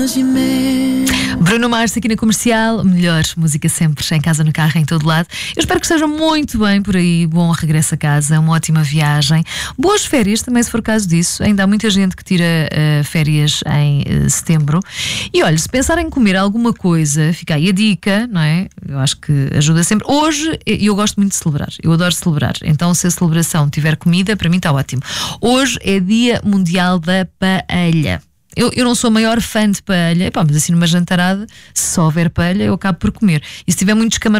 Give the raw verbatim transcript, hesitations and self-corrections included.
Bruno Mars aqui na Comercial, melhor música sempre, em casa, no carro, em todo lado. Eu espero que estejam muito bem por aí. Bom regresso a casa, uma ótima viagem, boas férias também, se for caso disso. Ainda há muita gente que tira uh, férias em uh, setembro. E olha, se pensarem em comer alguma coisa, fica aí a dica, não é? Eu acho que ajuda sempre. Hoje, eu gosto muito de celebrar, eu adoro celebrar. Então, se a celebração tiver comida, para mim está ótimo. Hoje é Dia Mundial da Paella. Eu, eu não sou a maior fã de paella, epá, mas assim numa jantarada, se só houver paella, eu acabo por comer. E se tiver muitos camarões